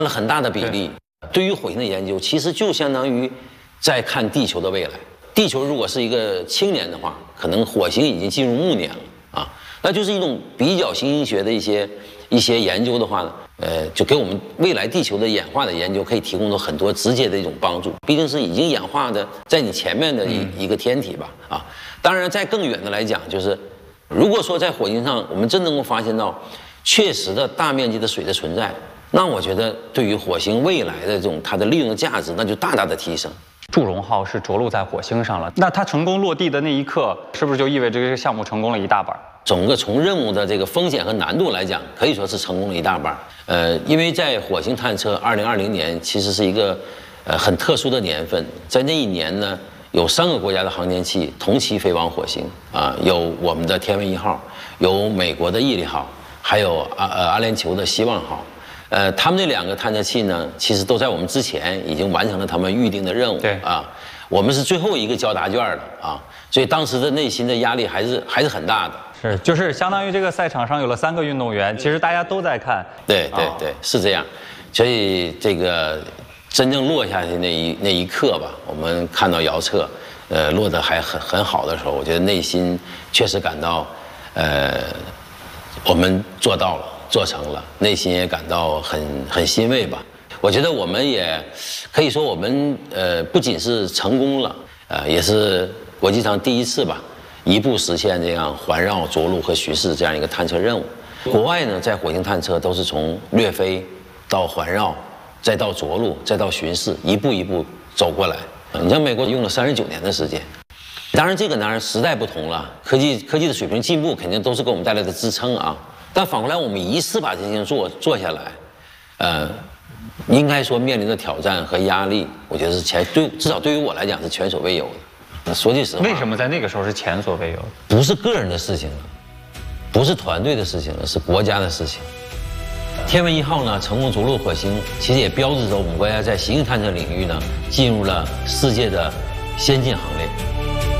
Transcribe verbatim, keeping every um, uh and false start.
了很大的比例。对于火星的研究，其实就相当于在看地球的未来。地球如果是一个青年的话，可能火星已经进入暮年了啊，那就是一种比较行星学的一些一些研究的话呢，呃，就给我们未来地球的演化的研究可以提供了很多直接的一种帮助。毕竟是已经演化的在你前面的一、嗯、一个天体吧啊。当然，在更远的来讲，就是如果说在火星上我们真能够发现到确实的大面积的水的存在，那我觉得对于火星未来的这种它的利用的价值，那就大大的提升。 祝融号是着陆在火星上了，那它成功落地的那一刻，是不是就意味着这个项目成功了一大半？ 整个从任务的这个风险和难度来讲，可以说是成功了一大半。呃，因为在火星探测二零二零年其实是一个呃很特殊的年份，在那一年呢，有三个国家的航天器同期飞往火星啊、呃，有我们的天问一号，有美国的毅力号，还有阿呃阿联酋的希望号。呃，他们这两个探测器呢，其实都在我们之前已经完成了他们预定的任务。 对啊，我们是最后一个交答卷的啊，所以当时的内心的压力还是还是很大的。 是，就是相当于这个赛场上有了三个运动员，其实大家都在看。 对对对，哦、是这样。所以这个真正落下去那一那一刻吧，我们看到遥测，呃，落得还很很好的时候，我觉得内心确实感到，呃，我们做到了。做成了，内心也感到很很欣慰吧。我觉得我们也可以说，我们呃不仅是成功了，呃也是国际上第一次吧，一步实现这样环绕着陆和巡视这样一个探测任务。国外呢，在火星探测都是从掠飞到环绕，再到着陆，再到巡视，一步一步走过来。你像美国用了三十九年的时间。当然，这个当然时代不同了，科技科技的水平进步肯定都是给我们带来的支撑啊。但反过来，我们一次把这些事情做做下来，呃，应该说面临的挑战和压力，我觉得是前对至少对于我来讲是前所未有的。那说句实话， 为什么在那个时候是前所未有的？ 不是个人的事情了，不是团队的事情了，是国家的事情。天问一号呢成功着陆火星，其实也标志着我们国家在行星探测领域呢进入了世界的先进行列。